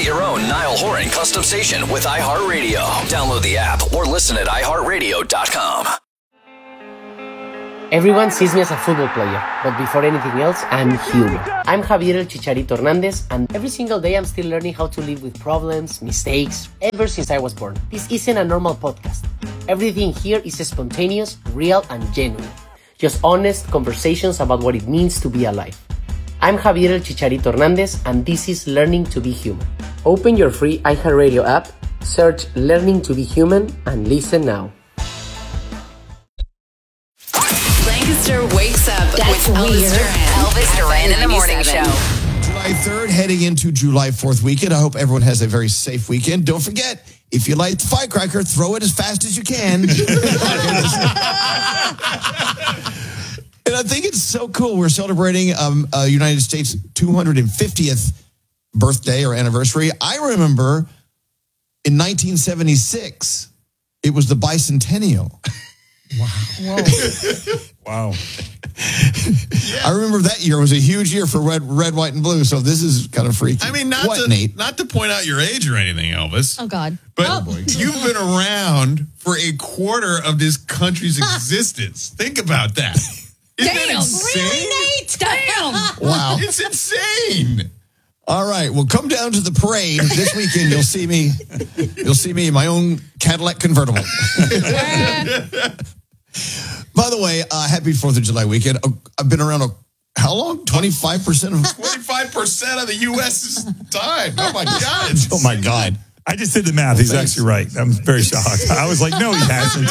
Create your own Niall Horan custom station with iHeartRadio. Download the app or listen at iHeartRadio.com. Everyone sees me as a football player, but before anything else, I'm human. I'm Javier El Chicharito Hernandez, and every single day I'm still learning how to live with problems, mistakes, ever since I was born. This isn't a normal podcast. Everything here is spontaneous, real, and genuine. Just honest conversations about what it means to be alive. I'm Javier El Chicharito Hernandez, and this is Learning to Be Human. Open your free iHeartRadio app, search Learning to Be Human, and listen now. Lancaster wakes up with Elvis Duran in the morning show. July 3rd, heading into July 4th weekend. I hope everyone has a very safe weekend. Don't forget, if you light the firecracker, throw it as fast as you can. And I think it's so cool. We're celebrating United States 250th birthday or anniversary. I remember in 1976, it was the bicentennial. Wow. Wow. I remember that year was a huge year for red, white, and blue. So this is kind of freaky. I mean, Nate? not to point out your age or anything, Elvis. Oh, God. But you've been around for a quarter of this country's existence. Think about that. Isn't that insane? Really, Nate? Damn. Wow. It's insane. All right. Well, come down to the parade this weekend. You'll see me. You'll see me in my own Cadillac convertible. By the way, happy 4th of July weekend. I've been around how long? 25% of 25% of the U.S.'s time. Oh, my God. Oh, my God. I just did the math. He's actually right. I'm very shocked. I was like, no, he hasn't.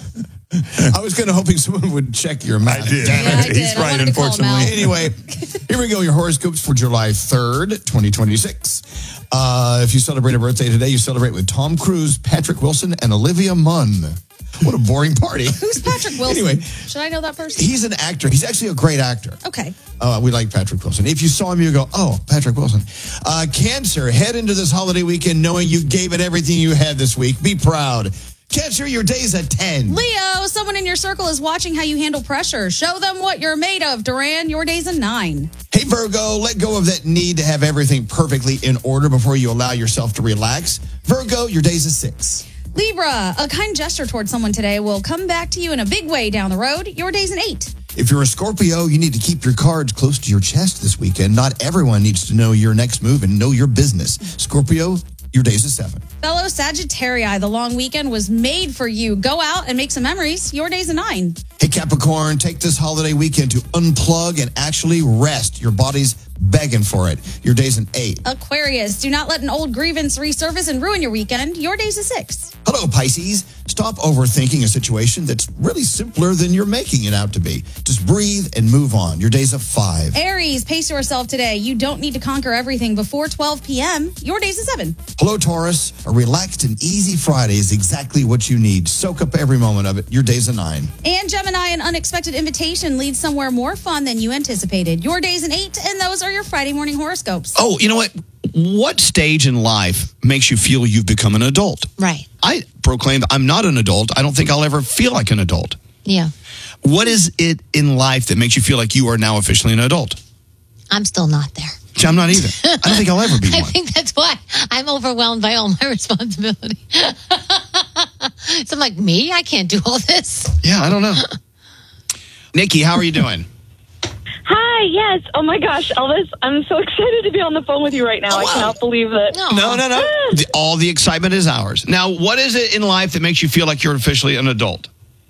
I was kind of hoping someone would check your math. I did. Yeah, I did. He's right, unfortunately. Anyway, here we go. Your horoscopes for July 3rd, 2026. If you celebrate a birthday today, you celebrate with Tom Cruise, Patrick Wilson, and Olivia Munn. What a boring party. Who's Patrick Wilson? Anyway, should I know that person? He's an actor. He's actually a great actor. Okay. We like Patrick Wilson. If you saw him, you go, oh, Patrick Wilson. Cancer, head into this holiday weekend knowing you gave it everything you had this week. Be proud. Cancer, your day's a 10. Leo, someone in your circle is watching how you handle pressure. Show them what you're made of. Duran, your day's a 9. Hey, Virgo, let go of that need to have everything perfectly in order before you allow yourself to relax. Virgo, your day's a 6. Libra, a kind gesture towards someone today will come back to you in a big way down the road. Your day's an 8. If you're a Scorpio, you need to keep your cards close to your chest this weekend. Not everyone needs to know your next move and know your business. Scorpio, your day's a 7. Fellow Sagittarii, the long weekend was made for you. Go out and make some memories. Your day's a 9. Hey, Capricorn, take this holiday weekend to unplug and actually rest. Your body's begging for it. Your day's an 8. Aquarius, do not let an old grievance resurface and ruin your weekend. Your day's a 6. Hello, Pisces. Stop overthinking a situation that's really simpler than you're making it out to be. Just breathe and move on. Your day's a 5. Aries, pace yourself today. You don't need to conquer everything before 12 p.m. Your day's a 7. Hello, Taurus. A relaxed and easy Friday is exactly what you need. Soak up every moment of it. Your day's a 9. And Gemini, an unexpected invitation leads somewhere more fun than you anticipated. Your day's an 8, and those are your Friday morning horoscopes. Oh, you know what? What stage in life makes you feel you've become an adult? Right. I proclaim that I'm not an adult. I don't think I'll ever feel like an adult. Yeah. What is it in life that makes you feel like you are now officially an adult? I'm still not there. See, I'm not either. I don't think I'll ever be I one. think that's why I'm overwhelmed by all my responsibility. So I'm like, me? I can't do all this. Yeah, I don't know. Nikki, how are you doing? Hi, yes. Oh my gosh, Elvis, I'm so excited to be on the phone with you right now. I cannot believe it. No. All the excitement is ours. Now, what is it in life that makes you feel like you're officially an adult?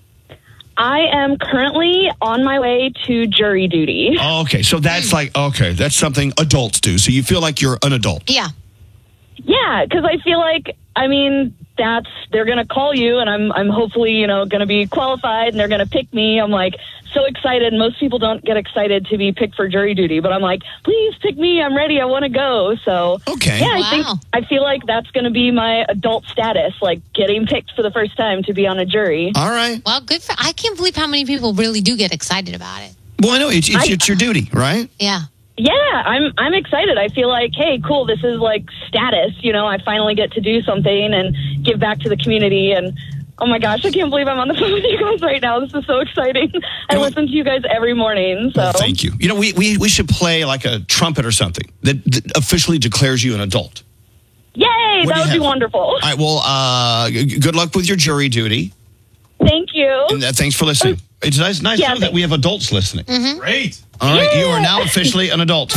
I am currently on my way to jury duty. Oh, okay, so that's that's something adults do. So you feel like you're an adult. Yeah. Yeah, because I feel like, they're going to call you, and I'm hopefully, going to be qualified, and they're going to pick me. I'm like so excited. Most people don't get excited to be picked for jury duty, but I'm like, please pick me. I'm ready. I want to go. So, okay. Yeah, I feel like that's going to be my adult status, like getting picked for the first time to be on a jury. All right. Well, I can't believe how many people really do get excited about it. Well, I know it's your duty, right? Yeah. Yeah, I'm excited. I feel like, hey, cool, this is like status. I finally get to do something and give back to the community. And oh my gosh, I can't believe I'm on the phone with you guys right now. This is so exciting. I listen to you guys every morning. So well, thank you. We should play like a trumpet or something that officially declares you an adult. Yay! That would be wonderful. All right. Well, good luck with your jury duty. Thank you. And thanks for listening. It's nice to know that we have adults listening. Mm-hmm. Great. All right. You are now officially an adult.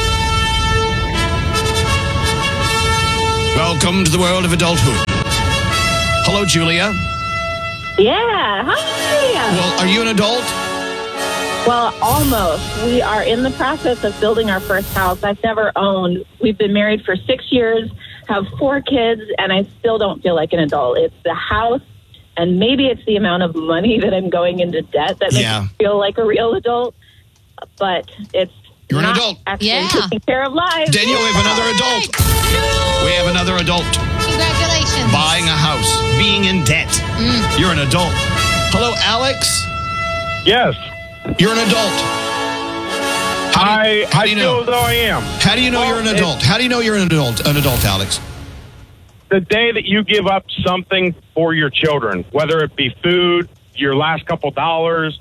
Welcome to the world of adulthood. Hello, Julia. Yeah. Hi. Well, are you an adult? Well, almost. We are in the process of building our first house. I've never owned. We've been married for 6 years, have 4 kids, and I still don't feel like an adult. It's the house, and maybe it's the amount of money that I'm going into debt that makes me feel like a real adult. But it's You're not an adult. actually taking care of lives. Daniel, we have another adult. We have another adult. Congratulations. Buying a house, being in debt. You're an adult. Hello, Alex. Yes. You're an adult. I do you know? feel though I am. How do you know you're an adult? How do you know you're an adult, Alex? The day that you give up something for your children, whether it be food, your last couple dollars,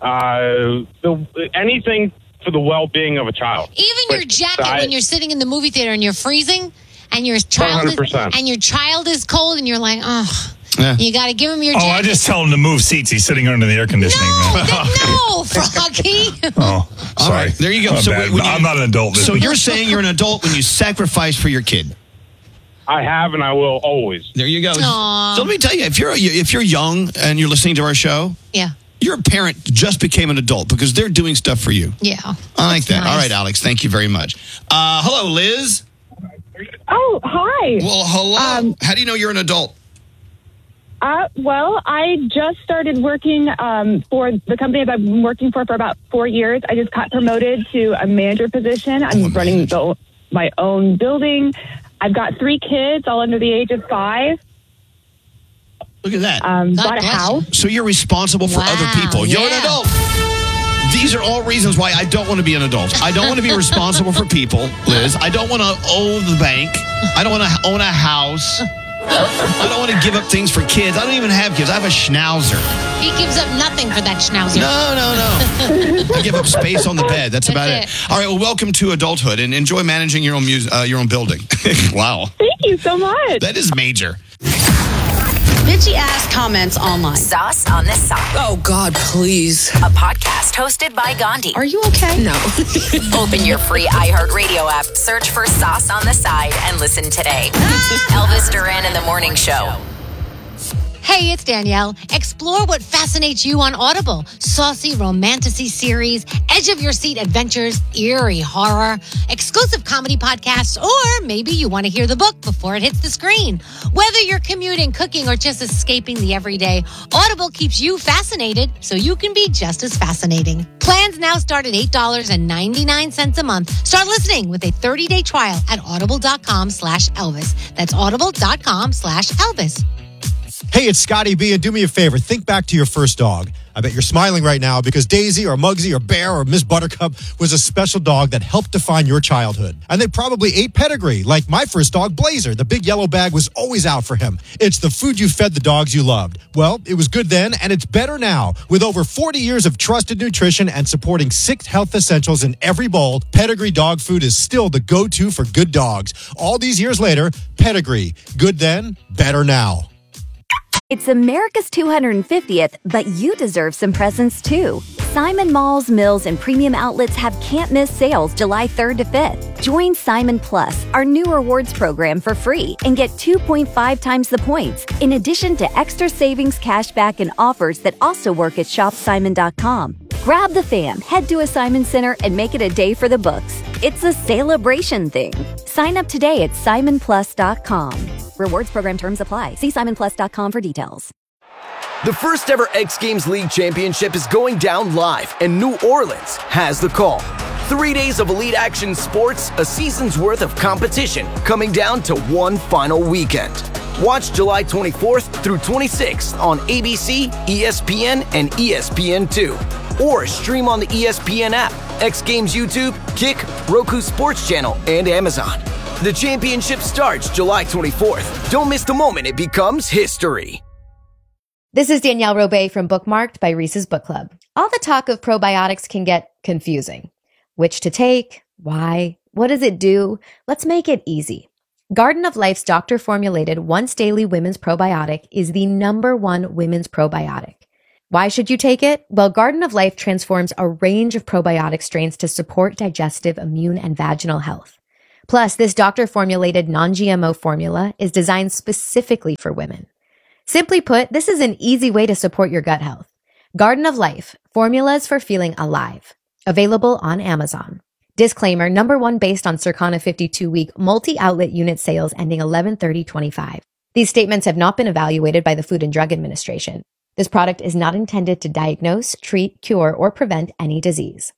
anything for the well-being of a child. Even your jacket when you're sitting in the movie theater and you're freezing and your child is cold and you're like, oh. Yeah. You got to give him your jacket. Oh, I just tell him to move seats. He's sitting under the air conditioning. No, Froggy. Oh, sorry. All right, there you go. So I'm not an adult. So you're saying you're an adult when you sacrifice for your kid? I have, and I will always. There you go. Aww. So let me tell you, if you're young and you're listening to our show, your parent just became an adult because they're doing stuff for you. Yeah, I like that. nice. All right, Alex. Thank you very much. Hello, Liz. Oh, hi. Well, hello. How do you know you're an adult? Well, I just started working for the company that I've been working for about 4 years. I just got promoted to a manager position. I'm running my own building. I've got 3 kids, all under the age of 5. Look at that. Bought a house. So you're responsible for other people. You're an adult. These are all reasons why I don't want to be an adult. I don't want to be responsible for people, Liz. I don't want to own the bank. I don't want to own a house. I don't want to give up things for kids. I don't even have kids. I have a schnauzer. He gives up nothing for that schnauzer. No. I give up space on the bed. That's about it. All right. Well, welcome to adulthood and enjoy managing your own building. Wow. Thank you so much. That is major. Bitchy ass comments online. Sauce on the Side. Oh, God, please. A podcast hosted by Gandhi. Are you okay? No. Open your free iHeartRadio app, search for Sauce on the Side, and listen today. Elvis Duran in the Morning Show. Hey, it's Danielle. Explore what fascinates you on Audible. Saucy romantasy series, edge-of-your-seat adventures, eerie horror, exclusive comedy podcasts, or maybe you want to hear the book before it hits the screen. Whether you're commuting, cooking, or just escaping the everyday, Audible keeps you fascinated so you can be just as fascinating. Plans now start at $8.99 a month. Start listening with a 30-day trial at audible.com/Elvis. That's audible.com/Elvis. Hey, it's Scotty B, and do me a favor. Think back to your first dog. I bet you're smiling right now because Daisy or Muggsy or Bear or Miss Buttercup was a special dog that helped define your childhood. And they probably ate pedigree, like my first dog, Blazer. The big yellow bag was always out for him. It's the food you fed the dogs you loved. Well, it was good then, and it's better now. With over 40 years of trusted nutrition and supporting 6 health essentials in every bowl, Pedigree dog food is still the go-to for good dogs. All these years later, Pedigree. Good then, better now. It's America's 250th, but you deserve some presents too. Simon Malls, Mills, and Premium Outlets have can't-miss sales July 3rd to 5th. Join Simon Plus, our new rewards program, for free and get 2.5 times the points, in addition to extra savings, cashback, and offers that also work at shopsimon.com. Grab the fam, head to a Simon Center, and make it a day for the books. It's a celebration thing. Sign up today at simonplus.com. Rewards program terms apply. See simonplus.com for details. The first ever X Games League Championship is going down live, and New Orleans has the call. 3 days of elite action sports, a season's worth of competition, coming down to one final weekend. Watch July 24th through 26th on ABC, ESPN, and ESPN2. Or stream on the ESPN app, X Games YouTube, Kick, Roku Sports Channel, and Amazon. The championship starts July 24th. Don't miss the moment it becomes history. This is Danielle Robay from Bookmarked by Reese's Book Club. All the talk of probiotics can get confusing. Which to take? Why? What does it do? Let's make it easy. Garden of Life's doctor-formulated once-daily women's probiotic is the #1 women's probiotic. Why should you take it? Well, Garden of Life transforms a range of probiotic strains to support digestive, immune, and vaginal health. Plus, this doctor-formulated non-GMO formula is designed specifically for women. Simply put, this is an easy way to support your gut health. Garden of Life, formulas for feeling alive. Available on Amazon. Disclaimer, #1 based on Circana 52-week multi-outlet unit sales ending 11/30/25. These statements have not been evaluated by the Food and Drug Administration. This product is not intended to diagnose, treat, cure, or prevent any disease.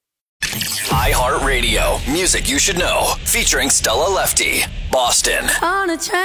iHeartRadio, music you should know, featuring Stella Lefty, Boston. On a train.